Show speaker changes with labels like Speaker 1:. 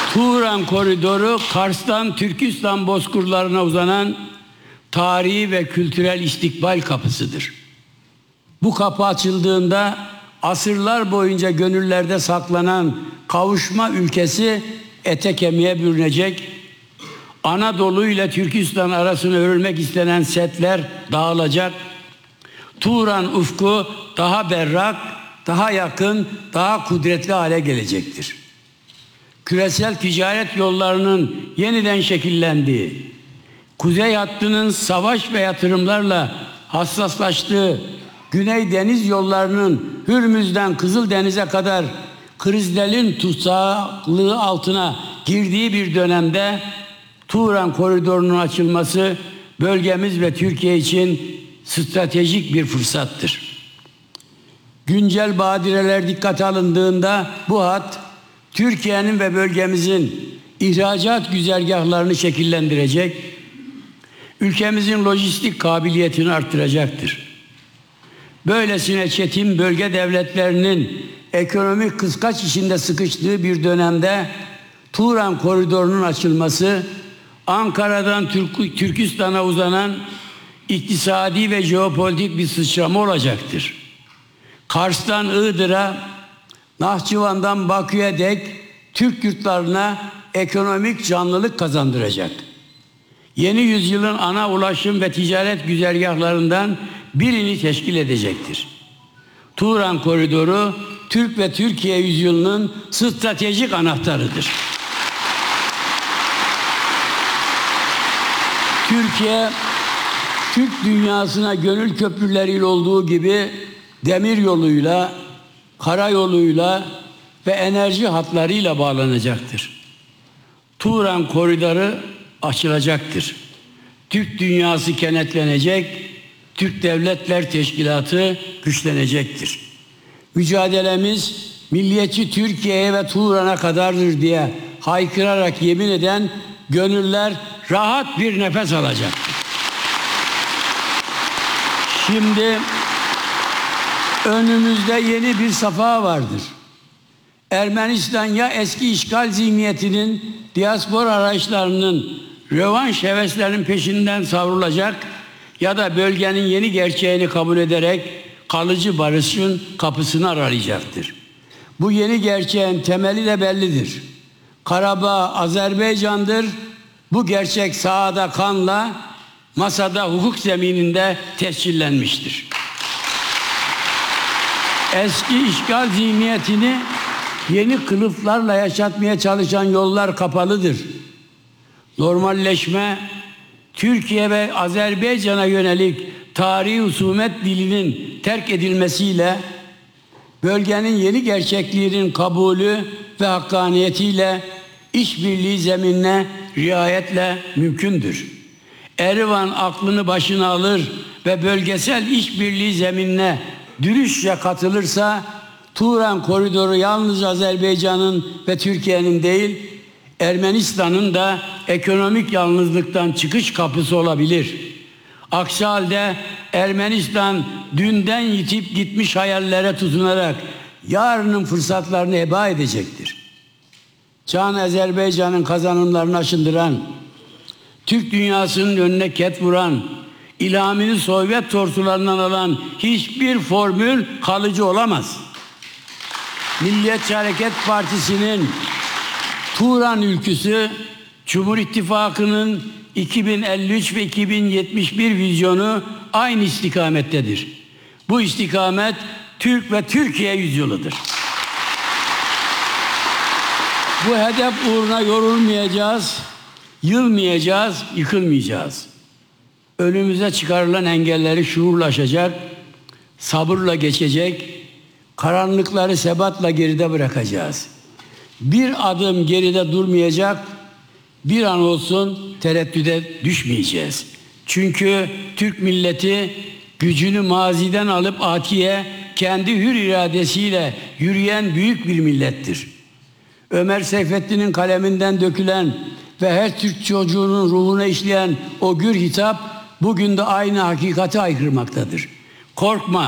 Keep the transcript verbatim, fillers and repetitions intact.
Speaker 1: Turan Koridoru, Kars'tan Türkistan bozkırlarına uzanan tarihi ve kültürel istikbal kapısıdır. Bu kapı açıldığında asırlar boyunca gönüllerde saklanan kavuşma ülkesi ete kemiğe bürünecek, Anadolu ile Türkistan arasına örülmek istenen setler dağılacak, Turan ufku daha berrak, daha yakın, daha kudretli hale gelecektir. Küresel ticaret yollarının yeniden şekillendiği, Kuzey hattının savaş ve yatırımlarla hassaslaştığı, Güney deniz yollarının Hürmüz'den Kızıldeniz'e kadar krizlerin tutsaklığı altına girdiği bir dönemde Turan Koridoru'nun açılması bölgemiz ve Türkiye için stratejik bir fırsattır. Güncel badireler dikkate alındığında bu hat Türkiye'nin ve bölgemizin ihracat güzergahlarını şekillendirecek, ülkemizin lojistik kabiliyetini arttıracaktır. Böylesine çetin bölge devletlerinin ekonomik kıskaç içinde sıkıştığı bir dönemde Turan Koridoru'nun açılması, Ankara'dan Türk Türkistan'a uzanan iktisadi ve jeopolitik bir sıçrama olacaktır. Kars'tan Iğdır'a, Nahçıvan'dan Bakü'ye dek Türk yurtlarına ekonomik canlılık kazandıracak. Yeni yüzyılın ana ulaşım ve ticaret güzergahlarından birini teşkil edecektir. Turan Koridoru, Türk ve Türkiye yüzyılının stratejik anahtarıdır. Türkiye, Türk dünyasına gönül köprüleriyle olduğu gibi demir yoluyla, karayoluyla ve enerji hatlarıyla bağlanacaktır. Turan Koridoru açılacaktır. Türk dünyası kenetlenecek, Türk Devletler Teşkilatı güçlenecektir. Mücadelemiz milliyetçi Türkiye'ye ve Turan'a kadardır diye haykırarak yemin eden gönüller rahat bir nefes alacaktır. Şimdi önümüzde yeni bir safha vardır. Ermenistan ya eski işgal zihniyetinin, diaspora arayışlarının, rövanş heveslerinin peşinden savrulacak ya da bölgenin yeni gerçeğini kabul ederek kalıcı barışın kapısını aralayacaktır. Bu yeni gerçeğin temeli de bellidir. Karabağ Azerbaycan'dır. Bu gerçek sahada kanla, masada hukuk zemininde tescillenmiştir. Eski işgal zihniyetini yeni kılıflarla yaşatmaya çalışan yollar kapalıdır. Normalleşme, Türkiye ve Azerbaycan'a yönelik tarihi husumet dilinin terk edilmesiyle, bölgenin yeni gerçekliğinin kabulü ve hakkaniyetiyle işbirliği zeminine riayetle mümkündür. Erivan aklını başına alır ve bölgesel işbirliği zeminine dürüstçe katılırsa, Turan Koridoru yalnız Azerbaycan'ın ve Türkiye'nin değil, Ermenistan'ın da ekonomik yalnızlıktan çıkış kapısı olabilir. Aksi halde Ermenistan dünden yitip gitmiş hayallere tutunarak yarının fırsatlarını heba edecektir. Can Azerbaycan'ın kazanımlarını aşındıran, Türk dünyasının önüne ket vuran, ilhamını Sovyet tortularından alan hiçbir formül kalıcı olamaz. Milliyetçi Hareket Partisi'nin Turan ülküsü, Cumhur İttifakı'nın iki bin elli üç ve iki bin yetmiş bir vizyonu aynı istikamettedir. Bu istikamet Türk ve Türkiye yüzyılıdır. Bu hedef uğruna yorulmayacağız, yılmayacağız, yıkılmayacağız. Önümüze çıkarılan engelleri şuurla aşacak, sabırla geçecek, karanlıkları sebatla geride bırakacağız. Bir adım geride durmayacak, bir an olsun tereddüde düşmeyeceğiz. Çünkü Türk milleti gücünü maziden alıp atiye, kendi hür iradesiyle yürüyen büyük bir millettir. Ömer Seyfettin'in kaleminden dökülen ve her Türk çocuğunun ruhuna işleyen o gür hitap bugün de aynı hakikati aykırmaktadır. Korkma.